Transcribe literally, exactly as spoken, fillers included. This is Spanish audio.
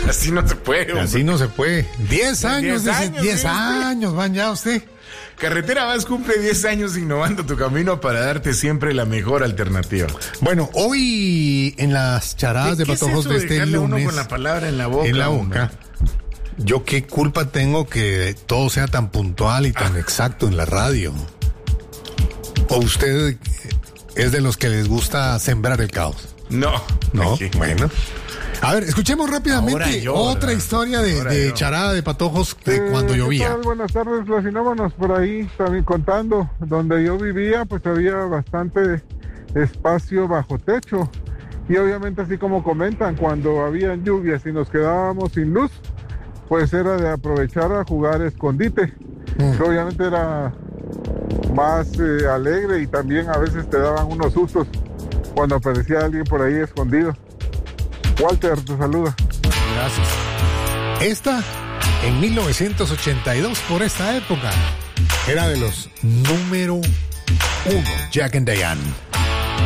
Así no se puede. Hombre. Así no se puede. Diez años, diez dice, años, diez sí, años van ya usted. Carretera Más cumple diez años innovando tu camino para darte siempre la mejor alternativa. Bueno, hoy en las charadas de ¿Qué, qué patojos es eso de este dejarle a uno lunes. con la palabra en la boca. En la hombre? boca. Yo qué culpa tengo que todo sea tan puntual y tan ah. exacto en la radio. ¿O usted es de los que les gusta sembrar el caos? No. No, okay. Bueno. A ver, escuchemos rápidamente yo, otra ¿verdad? historia de, de charada de patojos de eh, cuando llovía. ¿Qué tal? Buenas tardes, placinómanos, por ahí también contando. Donde yo vivía, pues había bastante espacio bajo techo. Y obviamente, así como comentan, cuando habían lluvias y nos quedábamos sin luz, pues era de aprovechar a jugar escondite. Mm. Que obviamente era más eh, alegre y también a veces te daban unos sustos cuando aparecía alguien por ahí escondido. Walter, te saluda. Gracias. Esta, en mil novecientos ochenta y dos, por esta época, era de los número uno, Jack and Diane.